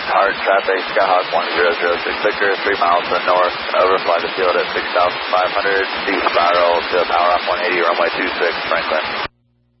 Hard traffic, Skyhawk 1006 Victor, 3 miles to the north, overfly the field at 6,500, deep spiral to power off 180, runway 26, Franklin.